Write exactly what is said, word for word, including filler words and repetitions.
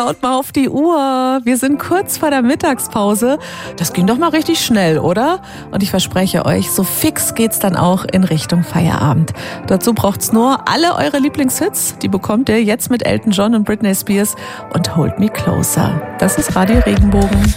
Schaut mal auf die Uhr. Wir sind kurz vor der Mittagspause. Das ging doch mal richtig schnell, oder? Und ich verspreche euch, so fix geht's dann auch in Richtung Feierabend. Dazu braucht's nur alle eure Lieblingshits. Die bekommt ihr jetzt mit Elton John und Britney Spears und Hold Me Closer. Das ist Radio Regenbogen.